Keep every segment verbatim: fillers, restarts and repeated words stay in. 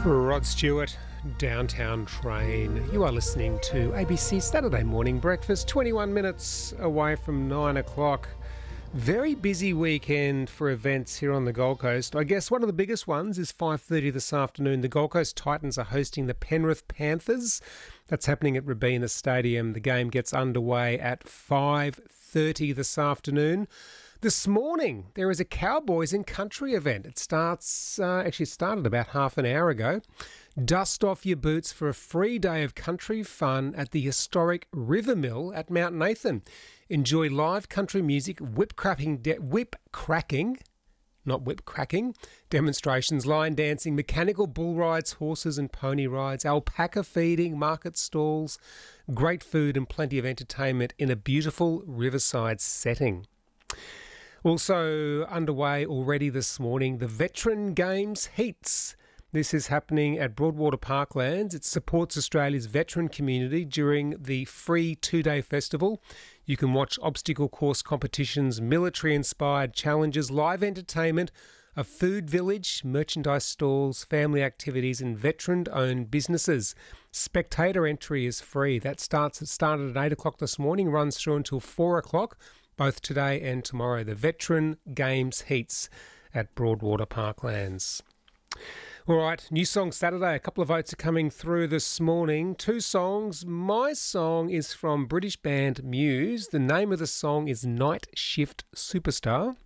Rod Stewart, Downtown Train. You are listening to A B C Saturday Morning Breakfast, twenty-one minutes away from nine o'clock. Very busy weekend for events here on the Gold Coast. I guess one of the biggest ones is five thirty this afternoon. The Gold Coast Titans are hosting the Penrith Panthers. That's happening at Robina Stadium. The game gets underway at five thirty this afternoon. This morning, there is a Cowboys in Country event. It starts, uh, actually started about half an hour ago. Dust off your boots for a free day of country fun at the historic River Mill at Mount Nathan. Enjoy live country music, whip cracking, de- whip cracking, not whip cracking, demonstrations, line dancing, mechanical bull rides, horses and pony rides, alpaca feeding, market stalls, great food and plenty of entertainment in a beautiful riverside setting. Also underway already this morning, the Veteran Games Heats. This is happening at Broadwater Parklands. It supports Australia's veteran community during the free two-day festival. You can watch obstacle course competitions, military-inspired challenges, live entertainment, a food village, merchandise stalls, family activities and veteran-owned businesses. Spectator entry is free. That starts it started at eight o'clock this morning, runs through until four o'clock. Both today and tomorrow, the Veteran Games Heats at Broadwater Parklands. All right, New Song Saturday. A couple of votes are coming through this morning. Two songs. My song is from British band Muse. The name of the song is Night Shift Superstar.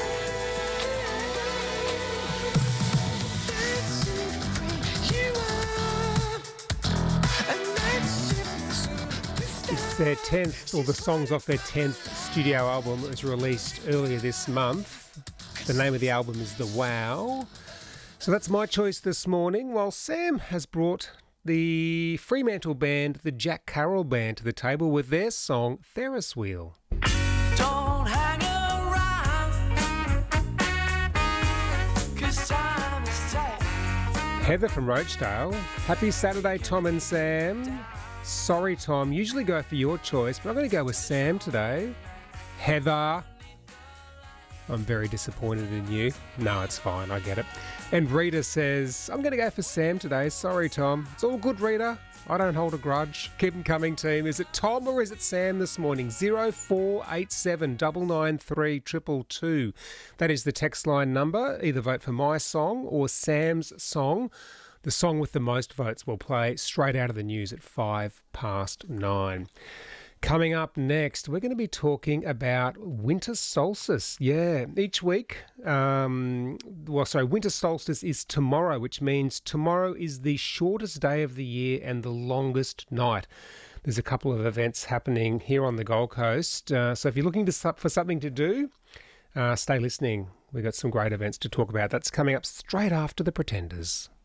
Their tenth, or the songs off their tenth studio album that was released earlier this month. The name of the album is The Wow. So that's my choice this morning, while Sam has brought the Fremantle band, the Jack Carroll Band, to the table with their song Ferris Wheel. Don't hang around, 'cause time is tight. Heather from Roachdale. Happy Saturday, Tom and Sam. Sorry, Tom. Usually go for your choice, but I'm going to go with Sam today. Heather. I'm very disappointed in you. No, it's fine. I get it. And Rita says, I'm going to go for Sam today. Sorry, Tom. It's all good, Rita. I don't hold a grudge. Keep them coming, team. Is it Tom or is it Sam this morning? zero four eight seven nine nine three two two two. That is the text line number. Either vote for my song or Sam's song. The song with the most votes will play straight out of the news at five past nine. Coming up next, we're going to be talking about winter solstice. Yeah, each week, um, well, sorry, winter solstice is tomorrow, which means tomorrow is the shortest day of the year and the longest night. There's a couple of events happening here on the Gold Coast. Uh, so if you're looking to, for something to do, uh, stay listening. We've got some great events to talk about. That's coming up straight after The Pretenders.